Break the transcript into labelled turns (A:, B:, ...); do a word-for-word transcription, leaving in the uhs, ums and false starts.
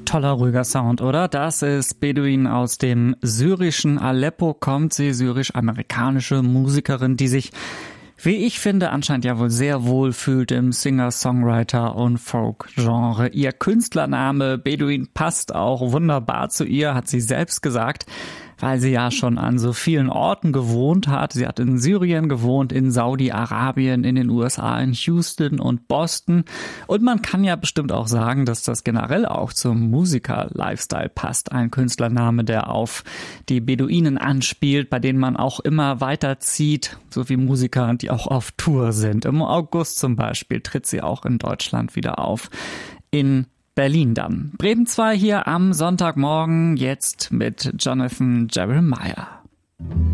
A: Toller, ruhiger Sound, oder? Das ist Beduin aus dem syrischen Aleppo, kommt sie, syrisch-amerikanische Musikerin, die sich, wie ich finde, anscheinend ja wohl sehr wohl fühlt im Singer-Songwriter- und Folk-Genre. Ihr Künstlername Beduin passt auch wunderbar zu ihr, hat sie selbst gesagt, weil sie ja schon an so vielen Orten gewohnt hat. Sie hat in Syrien gewohnt, in Saudi-Arabien, in den U S A, in Houston und Boston. Und man kann ja bestimmt auch sagen, dass das generell auch zum Musiker-Lifestyle passt. Ein Künstlername, der auf die Beduinen anspielt, bei denen man auch immer weiterzieht, so wie Musiker, die auch auf Tour sind. Im August zum Beispiel tritt sie auch in Deutschland wieder auf. In Berlin dann. Bremen zwei hier am Sonntagmorgen, jetzt mit Jonathan Jeremiah.